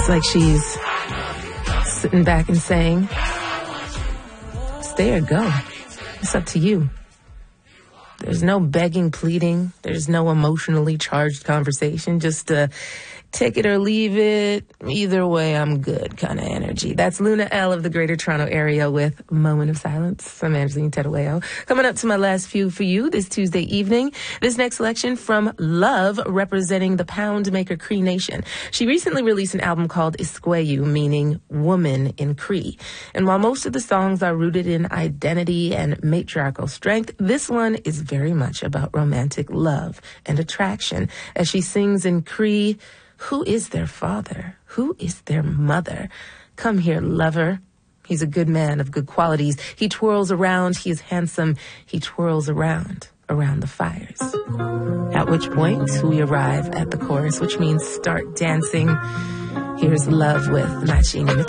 It's like she's sitting back and saying, stay or go. It's up to you. There's no begging, pleading. There's no emotionally charged conversation. Just take it or leave it. Either way, I'm good kind of energy. That's Luna L of the Greater Toronto Area with Moment of Silence. I'm Angeline Terueo. Coming up to my last few for you this Tuesday evening. This next selection from Love, representing the Poundmaker Cree Nation. She recently released an album called Isqueyu, meaning woman in Cree. And while most of the songs are rooted in identity and matriarchal strength, this one is very much about romantic love and attraction. As she sings in Cree, who is their father? Who is their mother? Come here, lover. He's a good man of good qualities. He twirls around. He is handsome. He twirls around the fires. At which point we arrive at the chorus, which means start dancing. Here's Love with Machine Mateo.